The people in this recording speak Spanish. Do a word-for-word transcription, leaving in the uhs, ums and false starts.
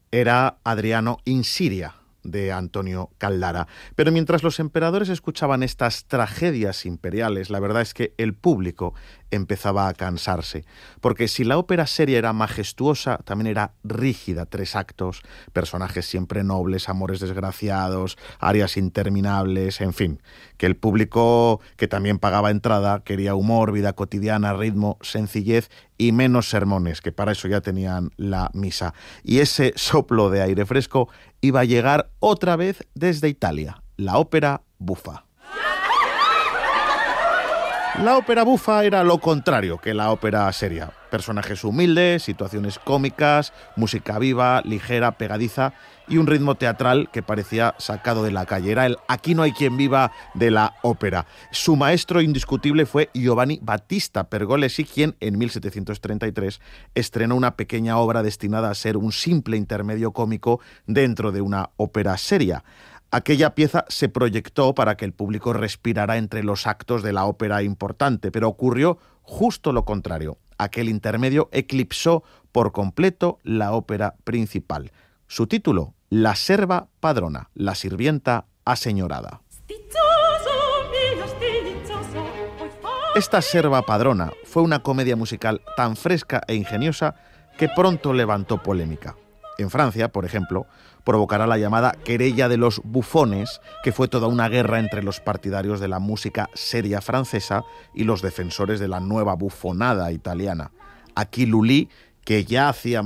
era Adriano in Siria, de Antonio Caldara. Pero mientras los emperadores escuchaban estas tragedias imperiales, la verdad es que el público empezaba a cansarse, porque si la ópera seria era majestuosa, también era rígida, tres actos, personajes siempre nobles, amores desgraciados, arias interminables, en fin, que el público, que también pagaba entrada, quería humor, vida cotidiana, ritmo, sencillez y menos sermones, que para eso ya tenían la misa. Y ese soplo de aire fresco iba a llegar otra vez desde Italia, la ópera bufa. La ópera bufa era lo contrario que la ópera seria. Personajes humildes, situaciones cómicas, música viva, ligera, pegadiza y un ritmo teatral que parecía sacado de la calle. Era el "aquí no hay quien viva" de la ópera. Su maestro indiscutible fue Giovanni Battista Pergolesi, quien en mil setecientos treinta y tres estrenó una pequeña obra destinada a ser un simple intermedio cómico dentro de una ópera seria. Aquella pieza se proyectó para que el público respirara entre los actos de la ópera importante, pero ocurrió justo lo contrario. Aquel intermedio eclipsó por completo la ópera principal. Su título, La serva padrona, la sirvienta aseñorada. Esta serva padrona fue una comedia musical tan fresca e ingeniosa que pronto levantó polémica. En Francia, por ejemplo, provocará la llamada querella de los bufones, que fue toda una guerra entre los partidarios de la música seria francesa y los defensores de la nueva bufonada italiana. Aquí Lully, que ya hacía